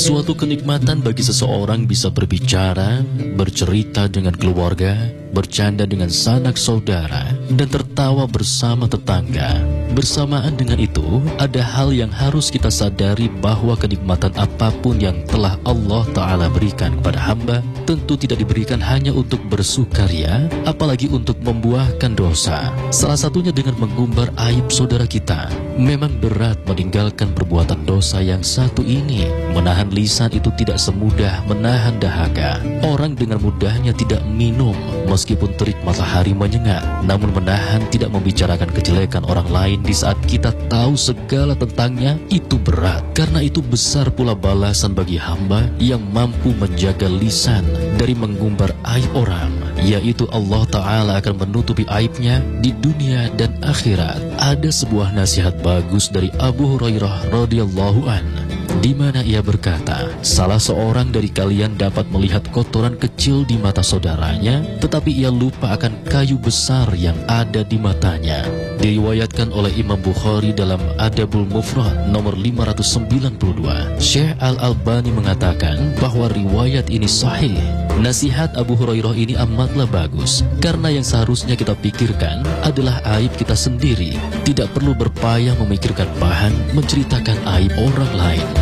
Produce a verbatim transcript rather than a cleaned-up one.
Suatu kenikmatan bagi seseorang bisa berbicara, bercerita dengan keluarga, bercanda dengan sanak saudara, dan tertawa bersama tetangga. Bersamaan dengan itu, ada hal yang harus kita sadari bahwa kenikmatan apapun yang telah Allah Ta'ala berikan kepada hamba, tentu tidak diberikan hanya untuk bersukaria, apalagi untuk membuahkan dosa. Salah satunya dengan mengumbar aib saudara kita. Memang berat meninggalkan perbuatan dosa yang satu ini. Menahan lisan itu tidak semudah menahan dahaga. Orang dengan mudahnya tidak minum meskipun terik matahari menyengat, namun menahan tidak membicarakan kejelekan orang lain di saat kita tahu segala tentangnya itu berat. Karena itu besar pula balasan bagi hamba yang mampu menjaga lisan dari mengumbar aib orang, yaitu Allah Ta'ala akan menutupi aibnya di dunia dan akhirat. Ada sebuah nasihat bagus dari Abu Hurairah radhiyallahu an, di mana ia berkata, salah seorang dari kalian dapat melihat kotoran kecil di mata saudaranya, tetapi ia lupa akan kayu besar yang ada di matanya. Diriwayatkan oleh Imam Bukhari dalam Adabul Mufrad nomor lima ratus sembilan puluh dua. Syekh Al-Albani mengatakan bahwa riwayat ini sahih. Nasihat Abu Hurairah ini amatlah bagus, karena yang seharusnya kita pikirkan adalah aib kita sendiri. Tidak perlu berpayah memikirkan bahan menceritakan aib orang lain.